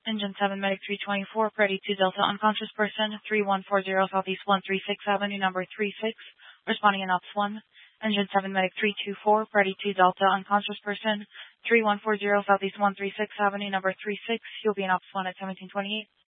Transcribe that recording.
Engine 7 Medic 324, Freddy 2 Delta, unconscious person, 3140 Southeast 136 Avenue, number 36, responding in Ops 1. Engine 7 Medic 324, Freddy 2 Delta, unconscious person, 3140 Southeast 136 Avenue, number 36. You'll be in Ops 1 at 1728.